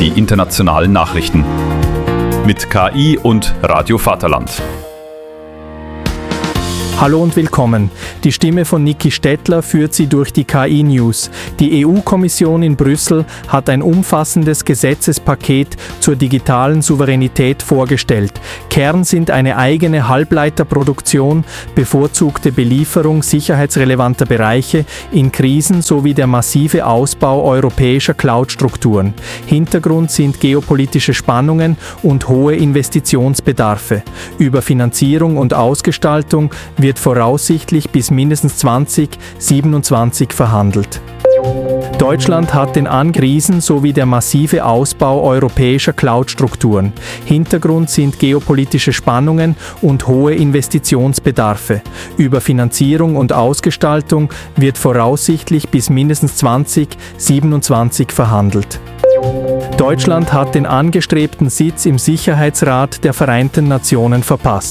die internationalen Nachrichten. Mit KI und Radio Vaterland. Hallo und willkommen. Die Stimme von Niki Stettler führt Sie durch die KI-News. Die EU-Kommission in Brüssel hat ein umfassendes Gesetzespaket zur digitalen Souveränität vorgestellt. Kern sind eine eigene Halbleiterproduktion, bevorzugte Belieferung sicherheitsrelevanter Bereiche in Krisen sowie der massive Ausbau europäischer Cloud-Strukturen. Hintergrund sind geopolitische Spannungen und hohe Investitionsbedarfe. Über Finanzierung und Ausgestaltung wird voraussichtlich bis mindestens 2027 verhandelt. Deutschland hat den Krisen sowie der massive Ausbau europäischer Cloud-Strukturen. Hintergrund sind geopolitische Spannungen und hohe Investitionsbedarfe. Über Finanzierung und Ausgestaltung wird voraussichtlich bis mindestens 2027 verhandelt. Deutschland hat den angestrebten Sitz im Sicherheitsrat der Vereinten Nationen verpasst.